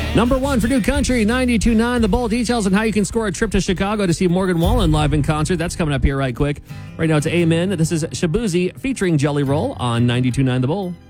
Number one for New Country, 92.9 The Bull. Details on how you can score a trip to Chicago to see Morgan Wallen live in concert. That's coming up here right quick. Right now it's Amen. This is Shabuzi featuring Jelly Roll on 92.9 The Bull.